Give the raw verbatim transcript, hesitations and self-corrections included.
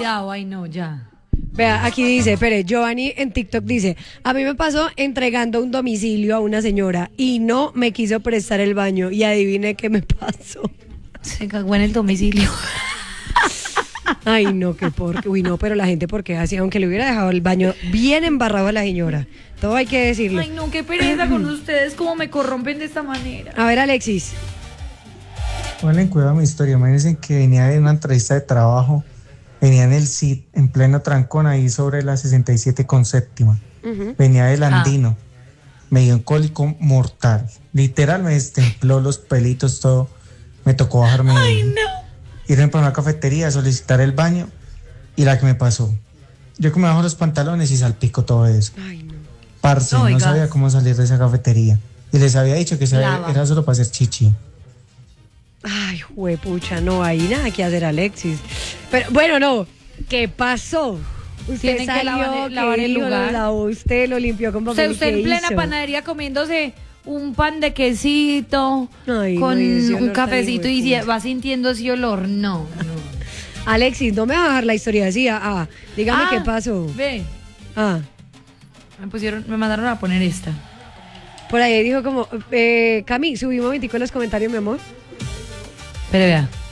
cuidado, ay no, ya. Vea, aquí dice, espere, Giovanni en TikTok dice, a mí me pasó entregando un domicilio a una señora y no me quiso prestar el baño y adivine qué me pasó. Se cagó en el domicilio. Ay, no, qué porque, uy, no, pero la gente porque así, aunque le hubiera dejado el baño bien embarrado a la señora, todo hay que decirlo. Ay no, qué pereza con ustedes, cómo me corrompen de esta manera. A ver, Alexis. Ponle cuidado a mi historia, imagínense que venía de una entrevista de trabajo, venía en el C I T, en pleno trancón, ahí sobre la sesenta y siete con séptima, uh-huh. Venía del Andino, ah. Me dio un cólico mortal, literal me destempló los pelitos, todo, me tocó bajarme, ay no, irme para una cafetería, solicitar el baño, y la que me pasó, yo que me bajo los pantalones y salpico todo eso, ay no, parce, no, no sabía cómo salir de esa cafetería, y les había dicho que era solo para hacer chichi. Ay, juepucha, no hay nada que hacer, Alexis. Pero bueno, no, ¿qué pasó? Usted salió, que lavar, lavar el lugar. Lo lavó, usted lo limpió con papel. O sea, usted en plena hizo? panadería comiéndose un pan de quesito, ay, con no, un cafecito y va sintiendo ese olor. No, no. Alexis, no me va a dejar la historia así. Ah, ah, dígame ah, qué pasó. Ve. Ah. Me pusieron, me mandaron a poner esta. Por ahí dijo como, eh, Cami, subí un momentico en los comentarios, mi amor. Pero vea.